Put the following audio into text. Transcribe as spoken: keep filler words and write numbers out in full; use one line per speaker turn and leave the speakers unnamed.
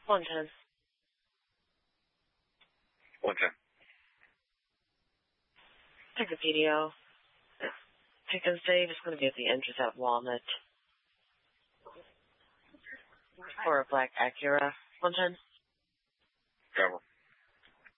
one ten.
one ten.
Take the P D O. Pickens Dave is going to be at the entrance at Walnut. For a black Acura. one ten.
Cover.